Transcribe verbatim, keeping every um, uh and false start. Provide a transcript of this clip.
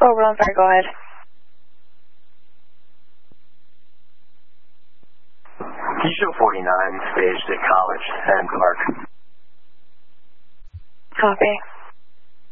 Overland Fire, go ahead. Can you show forty-nine staged at College and Clark? Copy.